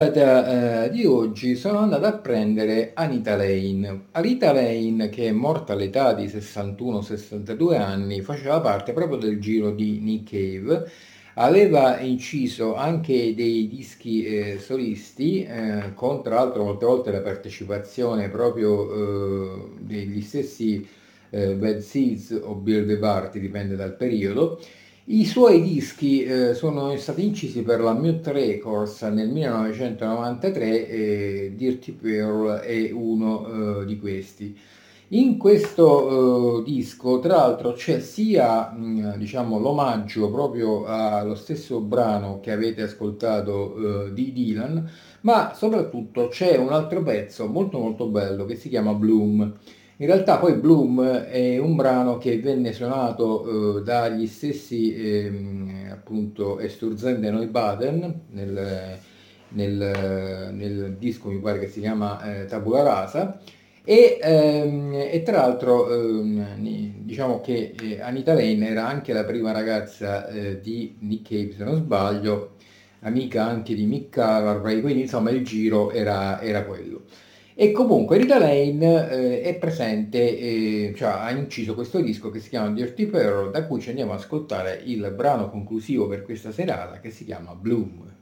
Di oggi sono andato a prendere Anita Lane. Anita Lane, che è morta all'età di 61-62 anni, faceva parte proprio del giro di Nick Cave. Aveva inciso anche dei dischi solisti, con tra l'altro molte volte la partecipazione proprio degli stessi Bad Seeds o Bill the Party, dipende dal periodo. I suoi dischi sono stati incisi per la Mute Records nel 1993 e Dirty Pearl è uno di questi. In questo disco, tra l'altro, c'è sia diciamo, l'omaggio proprio allo stesso brano che avete ascoltato di Dylan, ma soprattutto c'è un altro pezzo molto molto bello che si chiama Bloom. In realtà poi Bloom è un brano che venne suonato dagli stessi appunto Sturzen de Neubaden nel disco mi pare che si chiama Tabula Rasa e tra l'altro diciamo che Anita Lane era anche la prima ragazza di Nick Cave se non sbaglio, amica anche di Mick Carver, quindi insomma il giro era quello. E comunque Rita Lane è presente, cioè ha inciso questo disco che si chiama Dirty Pearl, da cui ci andiamo ad ascoltare il brano conclusivo per questa serata che si chiama Bloom.